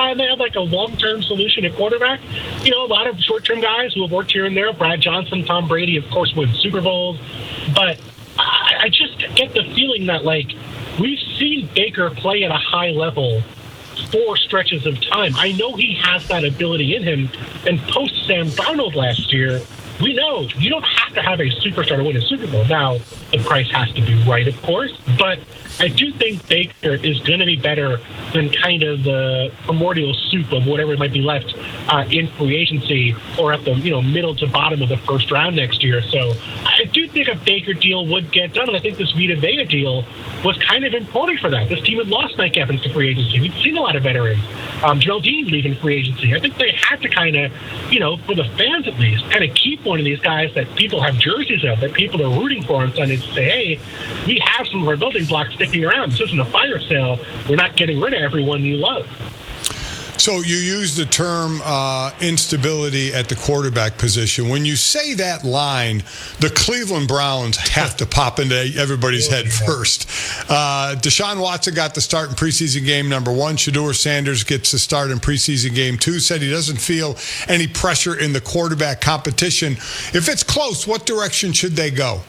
they have like a long-term solution at quarterback. You know, a lot of short-term guys who have worked here and there. Brad Johnson, Tom Brady, of course, win Super Bowls. But I just get the feeling that, like, we've seen Baker play at a high level for stretches of time. I know he has that ability in him. And post Sam Darnold last year, we know you don't have to have a superstar to win a Super Bowl. Now, the price has to be right, of course, but I do think Baker is going to be better than kind of the primordial soup of whatever might be left in free agency or at the middle to bottom of the first round next year. So I do think a Baker deal would get done, and I think this Vita Vea deal was kind of important for that. This team had lost Mike Evans to free agency. We've seen a lot of veterans. Jamel Dean leaving free agency. I think they had to kind of, for the fans at least, kind of keep one of these guys that people have jerseys of, that people are rooting for on Sunday to say, hey, we have some of our building blocks sticking around. This isn't a fire sale. We're not getting rid of everyone you love. So you use the term instability at the quarterback position. When you say that line, the Cleveland Browns have to pop into everybody's head first. Deshaun Watson got the start in preseason game number 1. Shedeur Sanders gets the start in preseason game 2. Said he doesn't feel any pressure in the quarterback competition. If it's close, what direction should they go?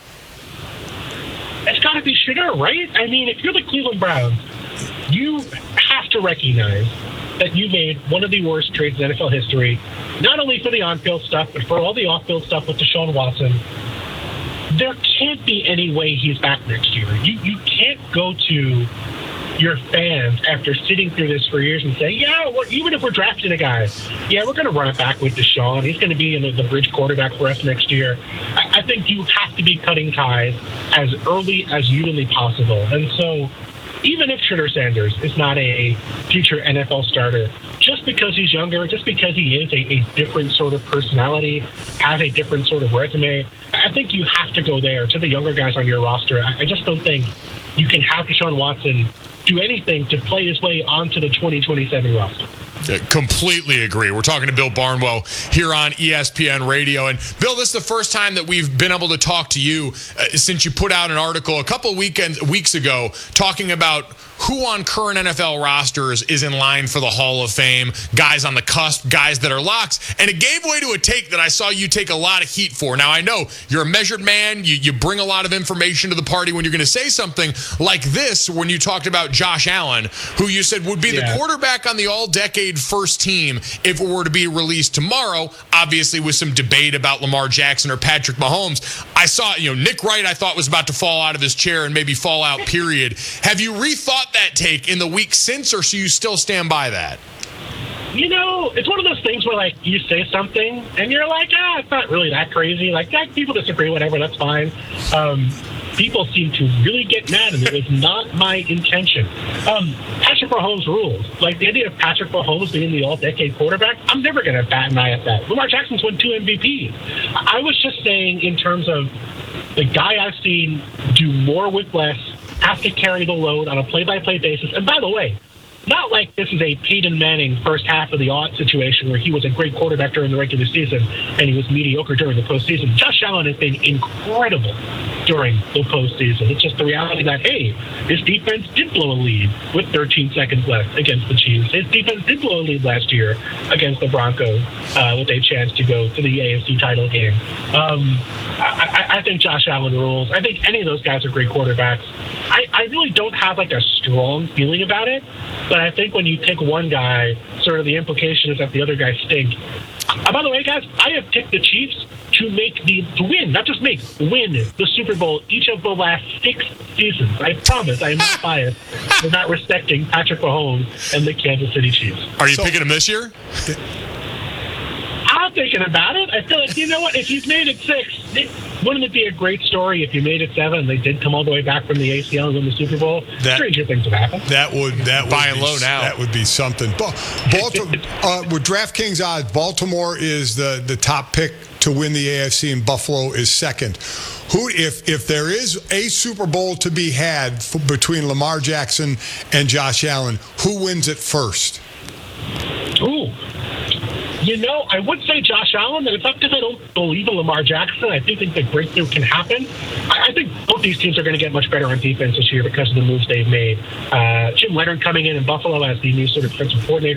It's got to be Shedeur, right? I mean, if you're the Cleveland Browns, you have to recognize that you made one of the worst trades in NFL history, not only for the on-field stuff, but for all the off-field stuff with Deshaun Watson. There can't be any way he's back next year. You can't go to your fans after sitting through this for years and say, even if we're drafting a guy, we're going to run it back with Deshaun. He's going to be in the bridge quarterback for us next year. I think you have to be cutting ties as early as humanly possible. And so even if Shedeur Sanders is not a future NFL starter, just because he's younger, just because he is a different sort of personality, has a different sort of resume, I think you have to go there to the younger guys on your roster. I just don't think you can have Deshaun Watson do anything to play his way onto the 2027 roster. Completely agree. We're talking to Bill Barnwell here on ESPN Radio. And Bill, this is the first time that we've been able to talk to you since you put out an article a couple weeks ago talking about who on current NFL rosters is in line for the Hall of Fame, guys on the cusp, guys that are locks. And it gave way to a take that I saw you take a lot of heat for. Now, I know you're a measured man. You bring a lot of information to the party when you're going to say something like this when you talked about Josh Allen, who you said would be the quarterback on the all-decade first team if it were to be released tomorrow, obviously with some debate about Lamar Jackson or Patrick Mahomes. I saw, Nick Wright I thought was about to fall out of his chair and maybe fall out, period. Have you rethought that take in the week since, or do you still stand by that? It's one of those things where, like, you say something and you're like, it's not really that crazy. Like, people disagree, whatever, that's fine. People seem to really get mad, and it was not my intention. Patrick Mahomes rules. Like, the idea of Patrick Mahomes being the all-decade quarterback, I'm never going to bat an eye at that. Lamar Jackson's won 2 MVPs. I was just saying in terms of the guy I've seen do more with less, have to carry the load on a play-by-play basis. And by the way, not like this is a Peyton Manning first half of the odd situation where he was a great quarterback during the regular season and he was mediocre during the postseason. Josh Allen has been incredible during the postseason. It's just the reality that, hey, his defense did blow a lead with 13 seconds left against the Chiefs. His defense did blow a lead last year against the Broncos with a chance to go to the AFC title game. I think Josh Allen rules. I think any of those guys are great quarterbacks. I really don't have like a strong feeling about it, but I think when you pick one guy, sort of the implication is that the other guys stink. By the way, guys, I have picked the Chiefs to win, not just win the Super Bowl each of the last 6 seasons. I promise I am not biased. We're not respecting Patrick Mahomes and the Kansas City Chiefs. Are you picking him this year? I'm thinking about it. I feel like, you know what, if he's made it 6, wouldn't it be a great story if you made it 7 and they did come all the way back from the ACL and win the Super Bowl? Stranger things have happened. That would buy and low now. That would be something. With DraftKings odds, Baltimore is the top pick to win the AFC, and Buffalo is second. If there is a Super Bowl to be had between Lamar Jackson and Josh Allen, who wins it first? Ooh. I would say Josh Allen, and it's not because I don't believe in Lamar Jackson. I do think the breakthrough can happen. I think both these teams are going to get much better on defense this year because of the moves they've made. Jim Leonard coming in Buffalo as the new sort of defensive coordinator